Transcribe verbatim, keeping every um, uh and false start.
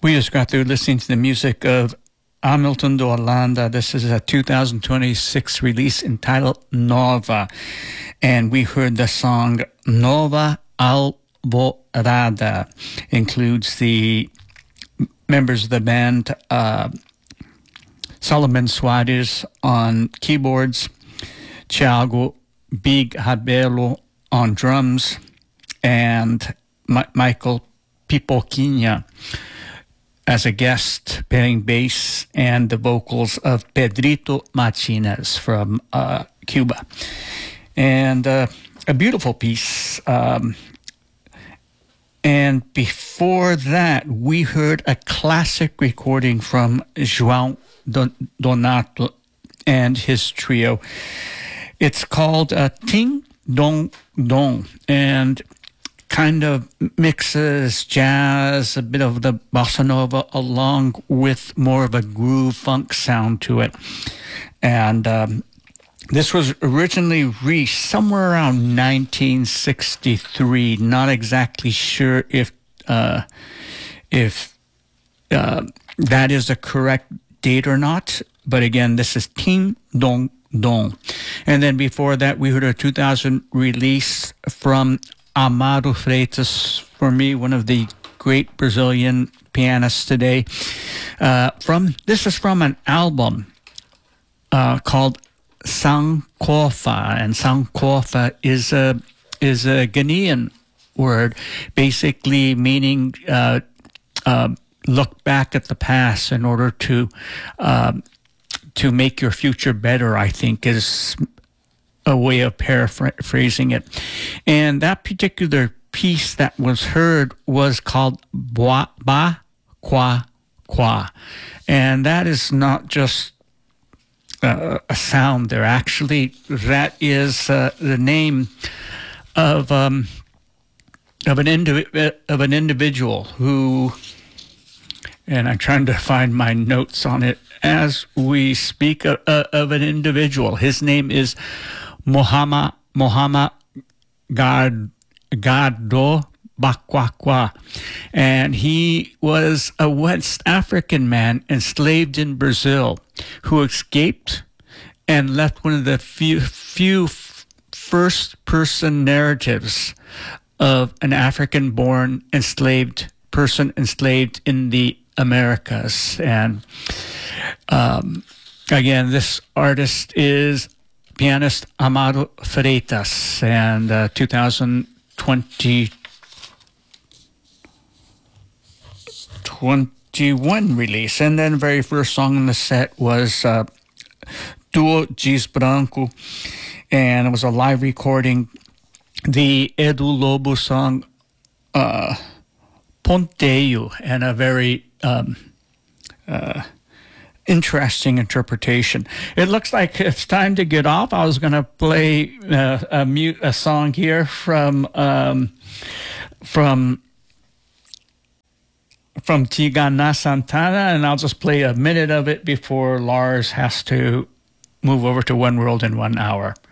We just got through listening to the music of Hamilton de Holanda. This is a two thousand twenty-six release entitled Nova. And we heard the song Nova Alvorada. Includes the members of the band, uh, Solomon Suarez on keyboards, Thiago Big Rabelo on drums, and M- Michael Pipoquinha as a guest playing bass, and the vocals of Pedrito Martinez from uh, Cuba. And uh, a beautiful piece. Um, and before that, we heard a classic recording from João Don- Donato and his trio. It's called uh, Ting Dong Dong, and kind of mixes jazz, a bit of the bossa nova, along with more of a groove funk sound to it. And um, this was originally released somewhere around nineteen sixty-three. Not exactly sure if uh, if uh, that is the correct date or not. But again, this is Ting Dong Dong. And then before that, we heard a two thousand release from Amado Freitas, for me, one of the great Brazilian pianists today. Uh, from this is from an album uh, called Sankofa, and Sankofa is a is a Ghanaian word, basically meaning uh, uh, look back at the past in order to uh, to make your future better. I think is a way of paraphrasing it. And that particular piece that was heard was called Ba Ba Kwa Kwa. And that is not just uh, a sound there. Actually, that is uh, the name of um, of an indiv- of an individual who, and I'm trying to find my notes on it as we speak, of, uh, of an individual. His name is Muhammad Muhammad Gad Gado Bakwakwa, and he was a West African man enslaved in Brazil who escaped and left one of the few few first-person narratives of an African-born enslaved person enslaved in the Americas. And um, again, this artist is pianist Amado Freitas, and uh, two thousand twenty, twenty-one release. And then the very first song in the set was uh, Duo Giz Branco, and it was a live recording. The Edu Lobo song uh, Ponteio, and a very um, uh, interesting interpretation. It looks like it's time to get off. I was going to play uh, a mute a song here from um, from from Tigana Santana, and I'll just play a minute of it before Lars has to move over to One World in One Hour.